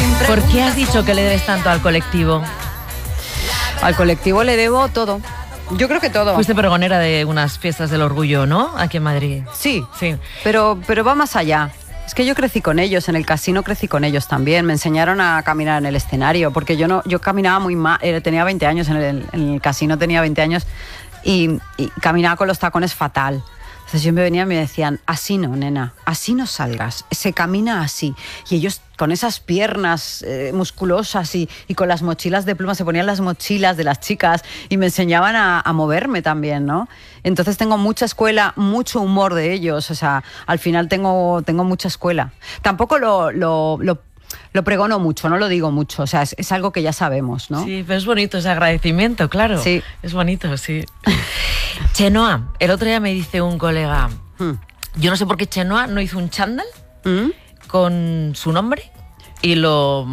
¿Por qué has dicho que le debes tanto al colectivo? Al colectivo le debo todo. Yo creo que todo. Fuiste pregonera de unas fiestas del orgullo, ¿no? Aquí en Madrid. Sí. Pero va más allá. Es que yo crecí con ellos, en el casino crecí con ellos también. Me enseñaron a caminar en el escenario, porque yo caminaba muy mal, tenía 20 años, en el casino tenía 20 años y caminaba con los tacones fatal. Entonces yo me venía y me decían, así no, nena, así no salgas, se camina así. Y ellos con esas piernas musculosas y con las mochilas de pluma, se ponían las mochilas de las chicas y me enseñaban a moverme también, ¿no? Entonces tengo mucha escuela, mucho humor de ellos, o sea, al final tengo mucha escuela. Tampoco lo pregono mucho, no lo digo mucho, o sea, es algo que ya sabemos, ¿no? Sí, pero es bonito ese agradecimiento, claro. Sí. Es bonito, sí. Chenoa, el otro día me dice un colega, yo no sé por qué Chenoa no hizo un chándal con su nombre y lo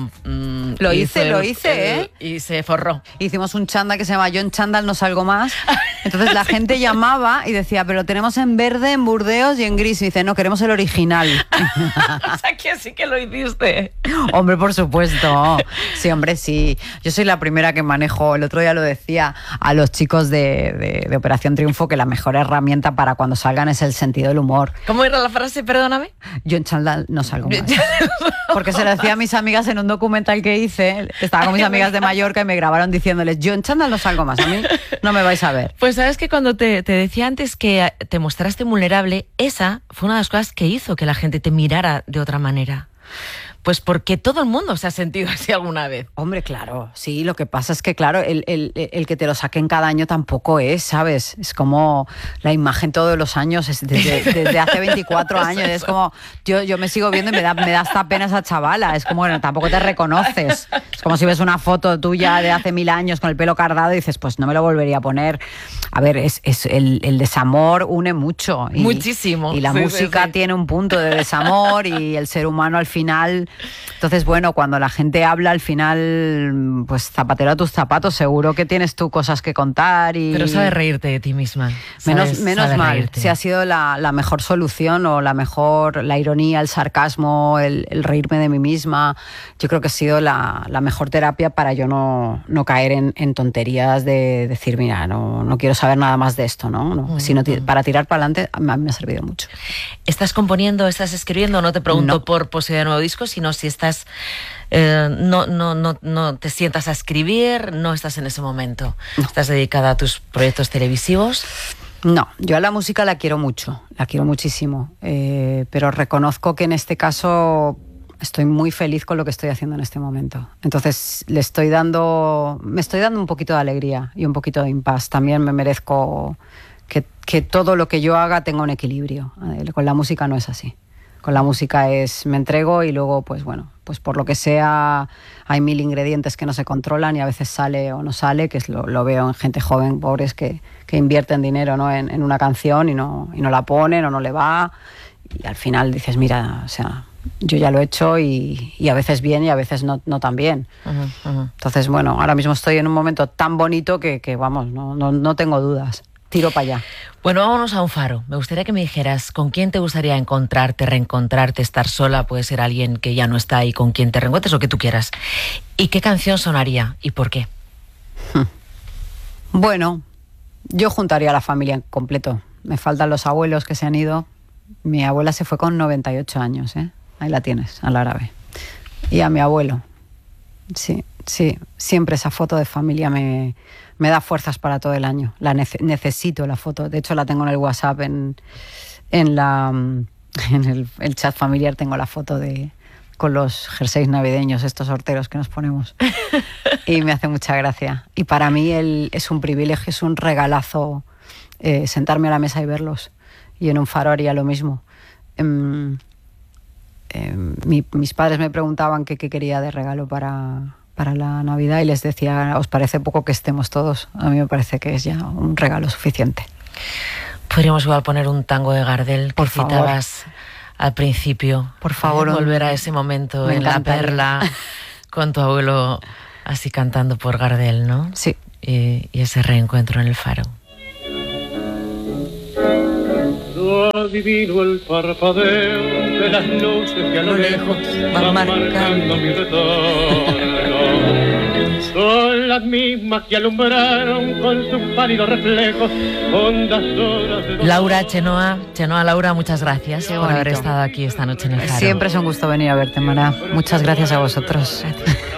hice, y se forró. Hicimos un chándal que se llama Yo en chándal no salgo más. Entonces la gente llamaba y decía, pero lo tenemos en verde, en Burdeos y en gris. Y dice, no, queremos el original. O sea, que sí que lo hiciste. Hombre, por supuesto. Sí, hombre, sí. Yo soy la primera que manejo. El otro día lo decía a los chicos de Operación Triunfo, que la mejor herramienta para cuando salgan es el sentido del humor. ¿Cómo era la frase? Perdóname. Yo en chándal no salgo más. Porque se lo decía a mis amigas en un documental que hice. Estaba con mis amigas de Mallorca y me grabaron diciéndoles, yo en chándal no salgo más, a mí no me vais a ver. Pues sabes que cuando te decía antes que te mostraste vulnerable, esa fue una de las cosas que hizo que la gente te mirara de otra manera. Pues porque todo el mundo se ha sentido así alguna vez. Hombre, claro, sí, lo que pasa es que, claro, el que te lo saquen cada año tampoco es, ¿sabes? Es como la imagen todos los años, desde hace 24 años, es como, yo me sigo viendo y me da hasta pena esa chavala, es como, bueno, tampoco te reconoces, es como si ves una foto tuya de hace 1000 años con el pelo cardado y dices, pues no me lo volvería a poner. A ver, el desamor une mucho. Muchísimo. Y la música tiene un punto de desamor y el ser humano al final... Entonces, bueno, cuando la gente habla al final, pues zapatero a tus zapatos, seguro que tienes tú cosas que contar y... Pero sabes reírte de ti misma. Menos mal, si ha sido la mejor solución o la ironía, el sarcasmo, el reírme de mí misma, yo creo que ha sido la mejor terapia para yo no caer en tonterías de decir, mira, no quiero saber nada más de esto, ¿no? Sino para tirar para adelante a mí me ha servido mucho. ¿Estás componiendo, estás escribiendo? No te pregunto por posibilidad de nuevo disco, sino si estás no te sientas a escribir, no estás en ese momento. No. ¿Estás dedicada a tus proyectos televisivos? No, yo a la música la quiero mucho, la quiero muchísimo, pero reconozco que en este caso estoy muy feliz con lo que estoy haciendo en este momento. Entonces me estoy dando un poquito de alegría y un poquito de impas. También me merezco que todo lo que yo haga tenga un equilibrio. Con la música no es así. Con la música me entrego y luego, pues bueno, pues por lo que sea, hay 1000 ingredientes que no se controlan y a veces sale o no sale, que lo veo en gente joven, pobres, que invierten dinero, ¿no? en una canción y no la ponen o no le va. Y al final dices, mira, o sea, yo ya lo he hecho y a veces bien y a veces no tan bien. Entonces, bueno, ahora mismo estoy en un momento tan bonito que vamos, no tengo dudas. Tiro para allá. Bueno, vámonos a un faro. Me gustaría que me dijeras con quién te gustaría encontrarte, reencontrarte, estar sola. Puede ser alguien que ya no está ahí con quien te reencuentres, lo que tú quieras. ¿Y qué canción sonaría y por qué? Bueno, yo juntaría a la familia en completo. Me faltan los abuelos que se han ido. Mi abuela se fue con 98 años, ¿eh? Ahí la tienes, al árabe. Y a mi abuelo. Sí, siempre esa foto de familia me da fuerzas para todo el año. Necesito la foto. De hecho, la tengo en el WhatsApp, en el chat familiar tengo la foto con los jerseys navideños, estos horteros que nos ponemos. Y me hace mucha gracia. Y para mí es un privilegio, es un regalazo sentarme a la mesa y verlos. Y en un faro haría lo mismo. Mis padres me preguntaban qué quería de regalo para la Navidad y les decía, ¿os parece poco que estemos todos? A mí me parece que es ya un regalo suficiente. Podríamos igual poner un tango de Gardel que citabas al principio. Por favor. Volver a ese momento en La Perla con tu abuelo así cantando por Gardel, ¿no? Sí. Y ese reencuentro en el faro. No adivino el parpadeo de las luces que a lo lejos van marcando mi retorno. Son las mismas que alumbraron con sus pálidos reflejos hondas horas de dolor. Laura Chenoa, Laura, muchas gracias por haber estado aquí esta noche en el Faro. Siempre es un gusto venir a verte, Mara. Muchas gracias a vosotros. Gracias.